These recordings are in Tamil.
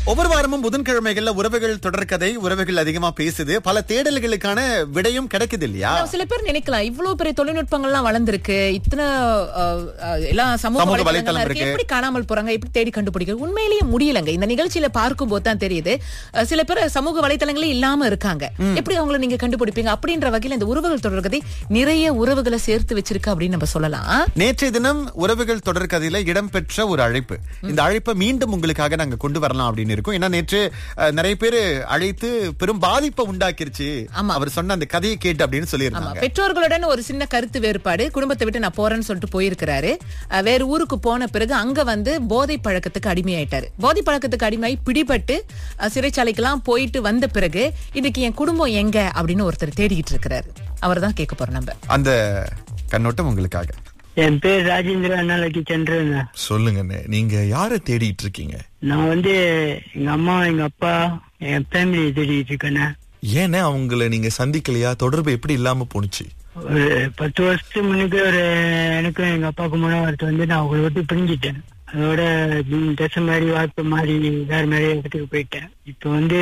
ஒவ்வொரு வாரமும் புதன்கிழமைகள்ல உறவுகள் தொடர்கதை, உறவுகள் அதிகமா பேசுது. பல தேடல்களுக்கான விடையும் கிடைக்குது இல்லையா? சில பேர் நினைக்கலாம், இவ்வளவு பெரிய தொழில்நுட்பங்கள்லாம் வளர்ந்திருக்கு, இத்தனை எல்லாம் சமூக வலைத்தளம் இருக்கு, எப்படி காணாமல் போறாங்க, எப்படி தேடி கண்டுபிடிக்கிறது? உண்மையிலேயே முடியலங்க. இந்த நிகழ்ச்சியில பார்க்கும் போது தான் தெரியுது, சில பேர் சமூக வலைத்தளங்களே இல்லாம இருக்காங்க. எப்படி அவங்களை நீங்க கண்டுபிடிப்பீங்க? அப்படின்ற வகையில் இந்த உறவுகள் தொடர்கதை நிறைய உறவுகளை சேர்த்து வச்சிருக்கு அப்படின்னு நம்ம சொல்லலாம். நேற்றைய தினம் உறவுகள் தொடர்கதையில இடம்பெற்ற ஒரு அழைப்பு, இந்த அழைப்பை மீண்டும் உங்களுக்காக நாங்க கொண்டு வரலாம் அப்படின்னு இருக்கும். ஏன்னா நேற்று நிறைய பேர் அழைத்து பெரும் பாதிப்பை உண்டாக்கிருச்சு அவர் சொன்ன அந்த கதையை கேட்டு அப்படின்னு சொல்லியிருந்தாங்க. பெற்றோர்களுடன் ஒரு சின்ன கருத்து வேறுபாடு, குடும்பத்தை விட்டு நான் போறேன்னு சொல்லிட்டு போயிருக்கிறாரு. வேற ஊருக்கு போன பிறகு அங்க வந்து போதை பழக்கத்துக்கு அடிமையாயிட்டாரு. போதை பழக்கத்துக்கு அடிமையாய் பிடிபட்டு சிறைச்சாலைக்கெல்லாம் போயிட்டு வந்த பிறகு இன்னைக்கு என் குடும்பம் எங்க அப்படின்னு ஒருத்தர் தேடிக்கிட்டு இருக்கிறாரு. அவர் தான் கேட்க போறோம் நம்ம. அந்த கண்ணோட்டம் உங்களுக்காக. என் பேர் ராஜேந்திர அண்ணாலக்கி சந்திரன். சொல்லுங்க, நீங்க யார தேடிட்டு இருக்கீங்க? நான் வந்து எங்க அம்மா, எங்க அப்பா, என் ஃபேமிலியை தேடிட்டு இருக்கேன். ஏன்னா அவங்கள நீங்க சந்திக்கலையா? தொடர்பு எப்படி இல்லாம போனுச்சு? ஒரு 10 வருஷத்துக்கு முன்னுக்கு எனக்கும் எங்க அப்பாவுக்கு முன்னாடி வந்து நான் அவங்களை விட்டு பிரிஞ்சிட்டேன். அதோட தசை மாதிரி வாய்ப்பு மாதிரி வேற மாதிரி இடத்துக்கு போயிட்டேன். இப்ப வந்து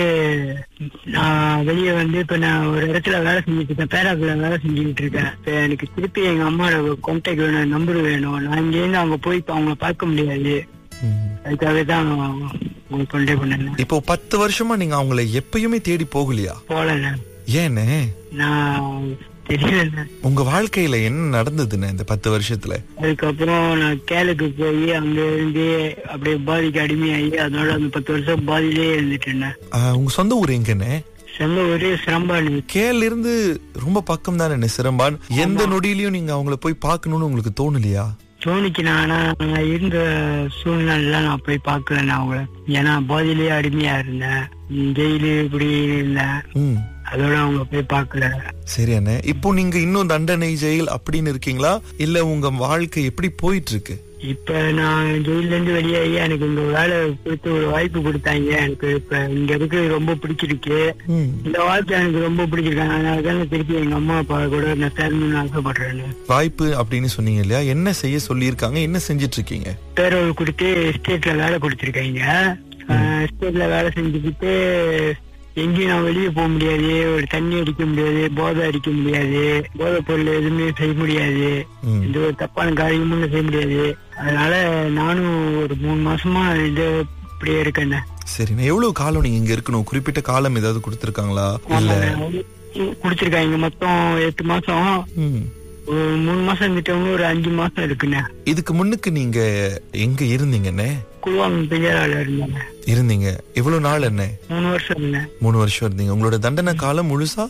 நான் வெளியே வந்து இப்ப நான் ஒரு இடத்துல வேலை செஞ்சுட்டு இருக்கேன், பேராக்குல வேலை செஞ்சுக்கிட்டு இருக்கேன். இப்ப எனக்கு திருப்பி எங்க அம்மாவோட கான்டாக்ட் வேணும், நம்பர் வேணும். நான் இங்கேருந்து அவங்க போய் இப்ப அவங்கள பார்க்க முடியாது. அதுக்காக தான் உங்களுக்கு கான்டாக்ட் பண்ணேன். இப்போ 10 வருஷமா நீங்க அவங்கள எப்பயுமே தேடி போகலையா? போகல. ஏன்னு நான் தெரியல. உங்க வாழ்க்கையில என்ன நடந்ததுன்னு இந்த 10 வருஷத்துல? அதுக்கப்புறம் நான் கேலுக்கு போய் அங்க இருந்து அப்படியே பாதிக்கு அடிமையாகி அதோட அந்த 10 வருஷம் பாதியிலே இருந்துட்டேன். உங்க சொந்த ஊர் எங்கன்னு? சொந்த ஊரு சிரம்பான். கேல இருந்து ரொம்ப பக்கம் தானே சிரம்பான். எந்த நொடியிலயும் நீங்க அவங்கள போய் பாக்கணும்னு உங்களுக்கு தோணலையா? தோணிக்கு நான் இருந்த சூழ்நிலை நான் போய் பாக்கல அவங்கள. ஏன்னா பாதியிலேயே அடிமையா இருந்தேன், ஜெயிலு இப்படி இருந்தேன். அதோட அவங்க போய் பாக்கல. சரி அண்ணே, இப்போ நீங்க இன்னும் தண்டனை ஜெயில் அப்படின்னு இருக்கீங்களா, இல்ல உங்க வாழ்க்கை எப்படி போயிட்டு இருக்கு? இப்ப நான் ஜெயில இருந்து வெளியாகி எனக்கு இந்த வேலை கொடுத்து ஒரு வாய்ப்பு கொடுத்தாங்க. எனக்கு இப்ப இங்க இருக்கு ரொம்ப பிடிச்சிருக்கு. இந்த வாழ்க்கை எனக்கு ரொம்ப பிடிச்சிருக்காங்க. அதனாலதான் திருப்பி எங்க அம்மா அப்பா கூட நான் சேரணும்னு ஆசைப்படுறேன். வாய்ப்பு அப்படின்னு சொன்னீங்க இல்லையா, என்ன செய்ய சொல்லியிருக்காங்க, என்ன செஞ்சிட்டு இருக்கீங்க? பேரோல் கொடுத்து ஸ்டேட்ல வேலை கொடுத்திருக்காங்க. ஸ்டேட்ல வேலை செஞ்சுக்கிட்டு எங்கேயும் நான் வெளியே போக முடியாது, ஒரு தண்ணி அடிக்க முடியாது, போதை அடிக்க முடியாது, போதை பொருள் எதுவுமே செய்ய முடியாது, எந்த ஒரு தப்பான காரியமும் செய்ய முடியாது. அதனால நானும் ஒரு 3 மாசமா இது இப்படியே இருக்கேன். சரிண்ணா, எவ்வளவு காலம் நீங்க இங்க இருக்கணும்? குறிப்பிட்ட காலம் ஏதாவது கொடுத்திருக்காங்களா? இல்ல குடுத்திருக்காங்க. மொத்தம் 8 மாசம். ஒரு 3 மாசம் இருந்துட்டவங்க ஒரு 5 மாசம் இருக்குண்ணே. இதுக்கு முன்னுக்கு நீங்க எங்க இருந்தீங்கண்ணே? குழுவாங்க பெரியாரால இருந்தீங்க. எவ்வளவு நாள் என்ன? 3 வருஷம் இருந்தேன். 3 வருஷம் இருந்தீங்க. உங்களோட தண்டனை காலம் முழுசா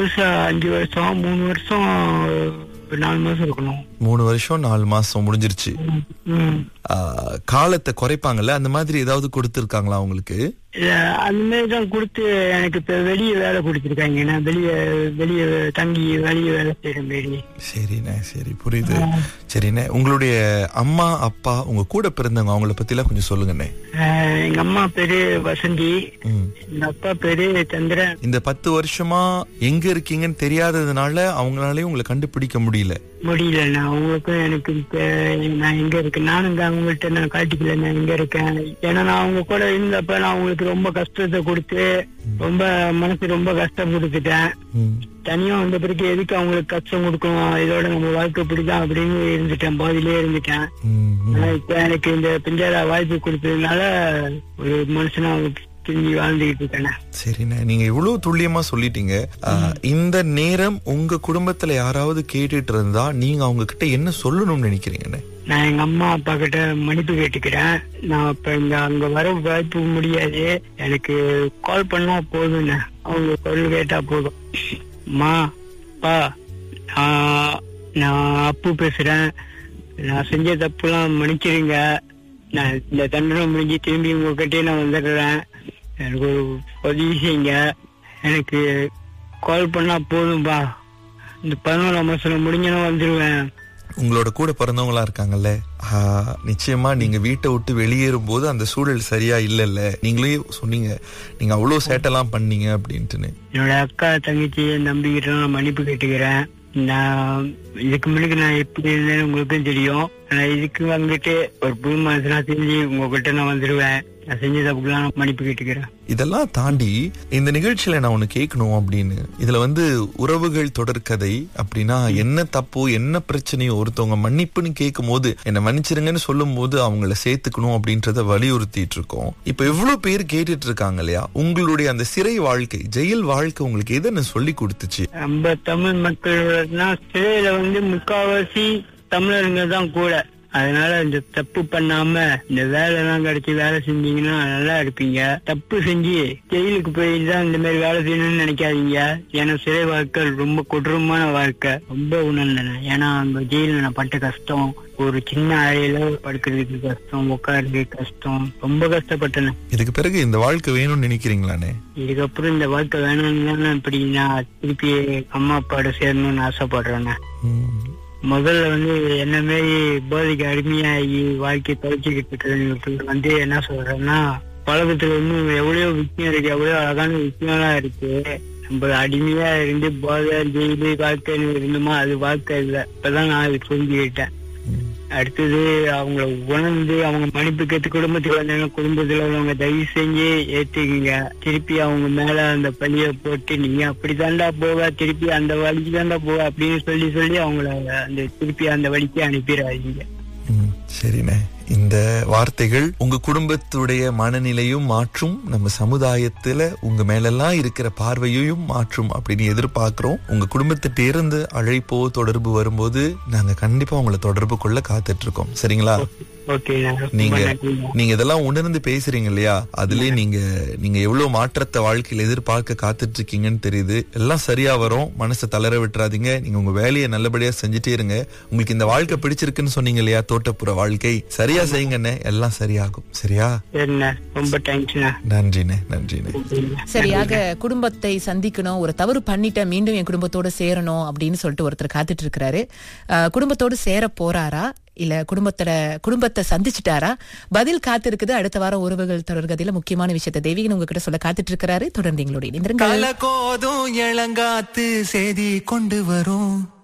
5 வருஷம். 3 வருஷம் 4 மாசம் இருக்கணும். 3 வருஷம் 4 மாசம் முடிஞ்சிருச்சு. காலத்தை குறைப்பாங்கல்ல, அந்த மாதிரி ஏதாவது கொடுத்திருக்காங்களா உங்களுக்கு? அந்த மாதிரிதான் கொடுத்து எனக்கு இப்ப வெளியே வேலை கொடுத்திருக்காங்க. நான் வெளியே தங்கி வெளியே வேலை செய்யறேன் மாரி. சரிண்ணே, சரி, புரியுது. சரிண்ணே, உங்களுடைய அம்மா அப்பா உங்க கூட பிறந்தவங்க அவங்கள பத்தி எல்லாம் கொஞ்சம் சொல்லுங்கண்ணே. எங்க அம்மா பேரு வசந்தி, எங்க அப்பா பேரு சந்திரன். இந்த 10 வருஷமா எங்க இருக்கீங்கன்னு தெரியாததுனால அவங்களாலே உங்களை கண்டுபிடிக்க முடியல. அவங்களுக்கும் எனக்கு நான் எங்க இருக்கேன், நானும் அவங்கள்ட்ட நான் காட்டிக்கல நான் எங்க இருக்கேன். ஏன்னா நான் அவங்க கூட இருந்தப்ப நான் அவங்களுக்கு ரொம்ப கஷ்டத்தை கொடுத்து ரொம்ப மனசு ரொம்ப கஷ்டம் கொடுத்துட்டேன். தனியா வந்த பிறகு எதுக்கு அவங்களுக்கு கஷ்டம் கொடுக்கணும், இதோட நம்ம வாழ்க்கை பிடிக்கும் அப்படின்னு இருந்துட்டேன், பாதியிலே இருந்துட்டேன். இப்ப எனக்கு இந்த பிஞ்சாரா வாய்ப்பு கொடுத்ததுனால ஒரு மனுஷனா திரும்பி வாழ்ந்துகிட்டு இருக்கேன். சரிண்ணே, நீங்க இவ்வளவு துல்லியமா சொல்லிட்டீங்க. இந்த நேரம் உங்க குடும்பத்துல யாராவது கேட்டுட்டு இருந்தா நீங்க அவங்க கிட்ட என்ன சொல்லணும்னு நினைக்கிறீங்கண்ணே? நான் எங்க அம்மா அப்பா கிட்ட மன்னிப்பு கேட்டுக்கிறேன். நான் இப்ப அங்க வர வாய்ப்பு முடியாது, எனக்கு கால் பண்ணா போதும்ண்ணே. அவங்க குரல் கேட்டா போதும். அம்மா அப்பா, நான் அப்பு பேசுறேன், நான் செஞ்ச தப்புலாம் மன்னிச்சிருங்க. நான் இந்த தண்டனை முடிஞ்சு திரும்பி உங்ககிட்டே நான் வந்துடுறேன். எனக்கு ஒரு உதவி செய்யுங்க, எனக்கு கால் பண்ணா போதும்பா. இந்த 11ஆம் மாசம் முடிஞ்சனா வந்துருவேன். உங்களோட கூட பிறந்தவங்களா இருக்காங்கல்ல, நிச்சயமா நீங்க வீட்டை விட்டு வெளியேறும் போது அந்த சூழல் சரியா இல்லல்ல. நீங்களே சொன்னீங்க நீங்க அவ்வளவு சேட்டெல்லாம் பண்ணீங்க அப்படின்ட்டு. என்னோட அக்கா தங்கச்சி நம்பிக்கிட்ட நான் மன்னிப்பு கேட்டுக்கிறேன். நான் இதுக்கு முன்னாடி நான் எப்படி இருந்தேன்னு உங்களுக்கும் தெரியும். ஆனா இதுக்கு வந்துட்டு ஒரு புது மனசுனா தெரிஞ்சு உங்ககிட்ட நான் வந்துடுவேன். நான் செஞ்ச தப்புக்கெல்லாம் நான் மன்னிப்பு கேட்டுக்கிறேன். இதெல்லாம் தாண்டி இந்த நிகழ்ச்சியில நான் ஒண்ணு கேட்கணும் அப்படின்னு, இதுல உறவுகள் தொடர்கதை அப்படின்னா என்ன தப்போ என்ன பிரச்சனையோ ஒருத்தவங்க மன்னிப்புன்னு கேட்கும் போது என்ன மன்னிச்சிருங்கன்னு சொல்லும் போது அவங்கள சேர்த்துக்கணும் அப்படின்றத வலியுறுத்திட்டு இருக்கோம். இப்ப எவ்வளவு பேர் கேட்டுட்டு இருக்காங்க இல்லையா, உங்களுடைய அந்த சிறை வாழ்க்கை, ஜெயில் வாழ்க்கை உங்களுக்கு எதுன்னு சொல்லி கொடுத்துச்சு? நம்ம தமிழ் மக்கள்னா சிறையில முக்காவாசி தமிழருங்க தான் கூட. அதனால இந்த தப்பு பண்ணாம இந்த வேலை எல்லாம் கிடைச்சி வேலை செஞ்சீங்கன்னா நல்லா இருப்பீங்க. தப்பு செஞ்சு ஜெயிலுக்கு போயிட்டு தான் இந்த மாதிரி வேலை செய்யணும்னு நினைக்காதீங்க. ஏன்னா சிறை வாழ்க்கை ரொம்ப கொடூரமான வாழ்க்கை. ரொம்ப உணர்ந்தேன். ஏன்னா அந்த ஜெயில நான் பட்ட கஷ்டம், ஒரு சின்ன அறையில படுக்கிறதுக்கு கஷ்டம், உட்கார்றதுக்கு கஷ்டம், ரொம்ப கஷ்டப்பட்டேன். இதுக்கு பிறகு இந்த வாழ்க்கை வேணும்னு நினைக்கிறீங்களானே? இதுக்கப்புறம் இந்த வாழ்க்கை வேணும்னு இப்படி நான் திருப்பி அம்மா அப்பாவோட சேரணும்னு ஆசைப்படுறேன். முதல்ல என்ன மாரி போதைக்கு அடிமையாகி வாழ்க்கையை தொலைச்சிக்கிட்டு என்ன சொல்றேன்னா, பழக்கத்துல எவ்வளவு விஷயம் இருக்கு, எவ்வளவு அழகான விஷயம்லாம் இருக்கு. நம்ம அடிமையா இருந்து போதை ஜெயிலு வாழ்க்கைன்னு இருந்தோமா, அது வாழ்க்கை இல்லை. இப்பதான் நான் அது புரிஞ்சுக்கிட்டேன். அடுத்தது அவங்கள உணர்ந்து அவங்க மன்னிப்பு கேட்டு குடும்பத்துக்கு வந்தாங்க. குடும்பத்துல உள்ளவங்க தயவு செஞ்சு ஏத்துக்குங்க. திருப்பி அவங்க மேல அந்த பழிய போட்டு நீங்க அப்படித்தாண்டா போவ, திருப்பி அந்த வழிக்கு தாண்டா போவ அப்படின்னு சொல்லி அவங்கள அந்த திருப்பி அந்த வழிக்கு அனுப்பிடாதீங்க. சரிண்ணே, இந்த வார்த்தைகள் உங்க குடும்பத்துடைய மனநிலையும் மாற்றும், நம்ம சமுதாயத்துல உங்க மேலெல்லாம் இருக்கிற பார்வையையும் மாற்றும் அப்படின்னு எதிர்பார்க்கிறோம். உங்க குடும்பத்திட்ட இருந்து அழைப்போ தொடர்பு வரும்போது நாங்க கண்டிப்பா உங்களை தொடர்பு கொள்ள காத்துட்டு இருக்கோம். சரிங்களா? நீங்க இதெல்லாம் உணர்ந்து பேசுறீங்க இல்லையா, அதுலயே நீங்க எவ்வளவு மாற்றத்தை வாழ்க்கையில எதிர்பார்க்க காத்துட்டு இருக்கீங்கன்னு தெரியுது. எல்லாம் சரியா வரும், மனசை தளர விட்டுறாதீங்க. நீங்க உங்க வேலையை நல்லபடியா செஞ்சுட்டே இருங்க. உங்களுக்கு இந்த வாழ்க்கை பிடிச்சிருக்குன்னு சொன்னீங்க இல்லையா, தோட்டப்புற வாழ்க்கை, சரியா செய்யுங்கண்ணே, எல்லாம் சரியாகும். சரியா? ரொம்ப நன்றிண்ணே, நன்றிண்ணே. சரியாக குடும்பத்தை சந்திக்கணும், ஒரு தவறு பண்ணிட்ட மீண்டும் என் குடும்பத்தோட சேரணும் அப்படின்னு சொல்லிட்டு ஒருத்தர் காத்துட்டு இருக்கிறாரு. குடும்பத்தோடு சேர போறாரா இல்ல குடும்பத்தை சந்திச்சுட்டாரா? பதில் காத்து இருக்குது. அடுத்த வாரம் உறவுகள் தொடர்கதையில முக்கியமான விஷயத்தை தேவிகன் உங்ககிட்ட சொல்ல காத்துட்டு இருக்கிறாரு. தொடர்ந்து எங்களோட இணைந்திருங்கள். இளங்காத்து செய்தி கொண்டு வரும்.